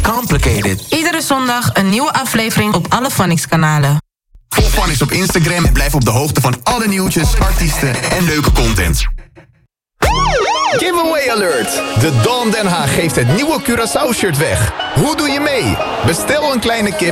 complicated. Iedere zondag een nieuwe aflevering op alle Phonics-kanalen. Volg Phonics op Instagram en blijf op de hoogte van alle nieuwtjes, artiesten en leuke content. Giveaway alert! De Don Den Haag geeft het nieuwe Curaçao-shirt weg. Hoe doe je mee? Bestel een kleine kip